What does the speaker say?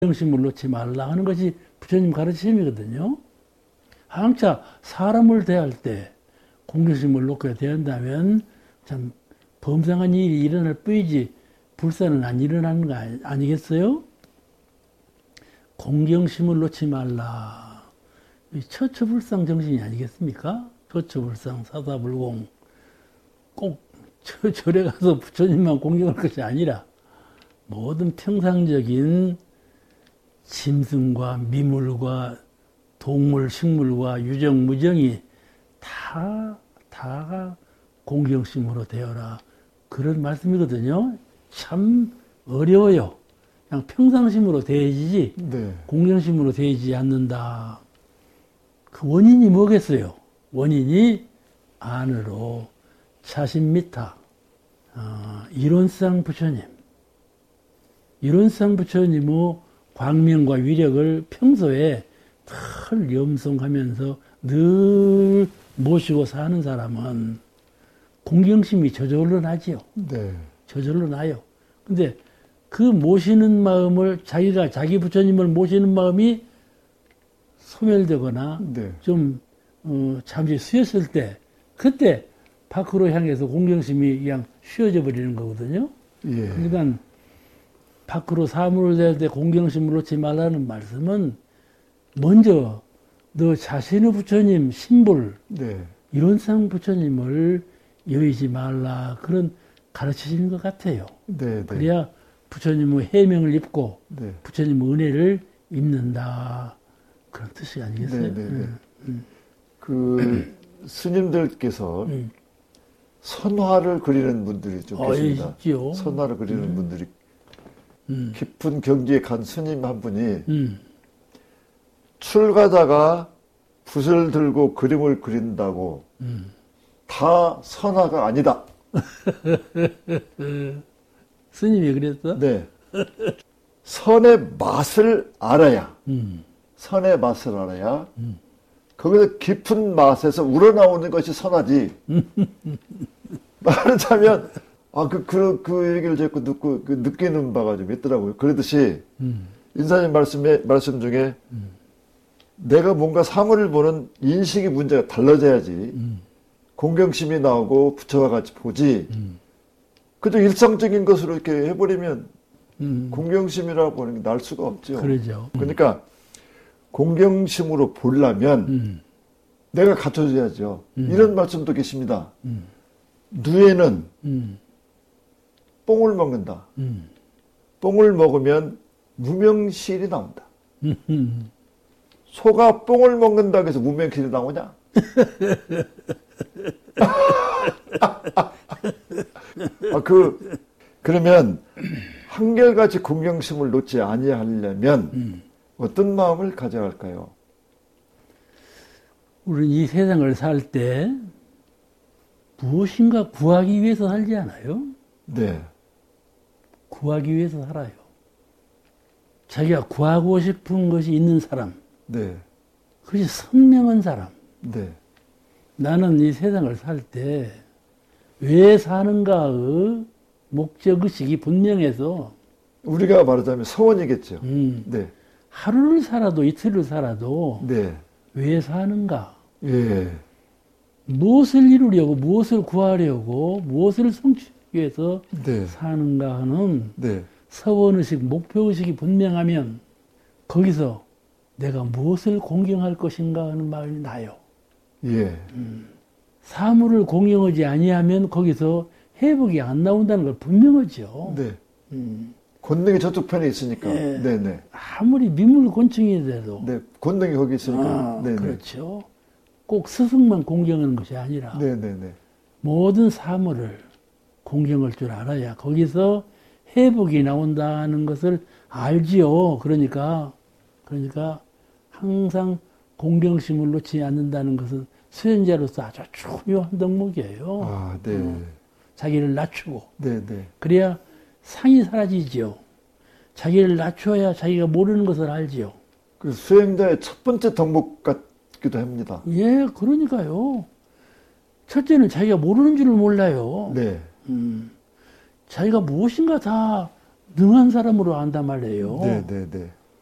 공경심을 놓지 말라 하는 것이 부처님 가르침이거든요. 항차 사람을 대할 때 공경심을 놓게 대한다면 참 범상한 일이 일어날 뿐이지 불사는 안 일어나는 거 아니겠어요? 공경심을 놓지 말라. 처처불상 정신이 아니겠습니까? 처처불상 사사불공. 꼭 절에 가서 부처님만 공경할 것이 아니라 모든 평상적인 짐승과 미물과 동물, 식물과 유정, 무정이 다 공경심으로 되어라. 그런 말씀이거든요. 참 어려워요. 그냥 평상심으로 대해지지 네. 공경심으로 대해지지 않는다. 그 원인이 뭐겠어요? 원인이 안으로 자신미타 이론상 부처님. 이론상 부처님의 광명과 위력을 평소에 늘 염송하면서 늘 모시고 사는 사람은 공경심이 저절로 나지요. 네. 저절로 나요. 근데 그 모시는 마음을 자기 부처님을 모시는 마음이 소멸되거나 네. 좀 잠시 쉬었을 때 그때 밖으로 향해서 공경심이 그냥 쉬어져 버리는 거거든요. 예. 그러니까 밖으로 사물을 댈 때 공경심을 놓지 말라는 말씀은 먼저 너 자신의 부처님 신불 네. 이론상 부처님을 여의지 말라 그런 가르치시는 것 같아요. 네, 네. 그래야 부처님의 해명을 입고 네. 부처님의 은혜를 입는다 그런 뜻이 아니겠어요? 네, 네, 네. 그 스님들께서 선화를 그리는 분들이 좀 계십니다. 있지요. 선화를 그리는 분들이 깊은 경지에 간 스님 한 분이 출 가다가 붓을 들고 그림을 그린다고 다 선화가 아니다. 스님이 그랬어? 네. 선의 맛을 알아야 선의 맛을 알아야 거기서 깊은 맛에서 우러나오는 것이 선하지. 말하자면 그 얘기를 자꾸 듣고 느끼는 바가 좀 있더라고요. 그러듯이 인사님 말씀 중에 내가 뭔가 사물을 보는 인식의 문제가 달라져야지 공경심이 나오고 부처와 같이 보지 그저 일상적인 것으로 이렇게 해버리면 공경심이라고 보는 게 날 수가 없죠. 그러죠. 그러니까 공경심으로 보려면 내가 갖춰줘야죠. 이런 말씀도 계십니다. 누에는 뽕을 먹는다. 뽕을 먹으면 무명실이 나온다. 소가 뽕을 먹는다고 해서 무명실이 나오냐? 그러면 한결같이 공경심을 놓지 아니하려면 어떤 마음을 가져야 할까요? 우리는 이 세상을 살 때 무엇인가 구하기 위해서 살지 않아요? 네. 구하기 위해서 살아요. 자기가 구하고 싶은 것이 있는 사람. 네. 그것이 선명한 사람. 네. 나는 이 세상을 살 때 왜 사는가의 목적의식이 분명해서 우리가 말하자면 소원이겠죠. 네. 하루를 살아도 이틀을 살아도 네. 왜 사는가? 예. 무엇을 이루려고 무엇을 구하려고 무엇을 성취하기 위해서 네. 사는가 하는 네. 서원의식, 목표의식이 분명하면 거기서 내가 무엇을 공경할 것인가 하는 마음이 나요. 예. 사물을 공경하지 아니하면 거기서 회복이 안 나온다는 걸 분명하죠. 네. 권능이 저쪽 편에 있으니까. 네. 네네. 아무리 미물곤충이라도. 네. 권능이 거기 있으니까. 네네. 그렇죠. 꼭 스승만 공경하는 것이 아니라. 네네네. 모든 사물을 공경할 줄 알아야 거기서 회복이 나온다는 것을 알지요. 그러니까 항상 공경심을 놓지 않는다는 것은 수행자로서 아주 중요한 덕목이에요. 아, 네. 자기를 낮추고. 네네. 그래야 상이 사라지지요. 자기를 낮춰야 자기가 모르는 것을 알지요. 그 수행자의 첫 번째 덕목 같기도 합니다. 예, 그러니까요. 첫째는 자기가 모르는 줄을 몰라요. 네. 자기가 무엇인가 다 능한 사람으로 안단 말이에요. 네네네.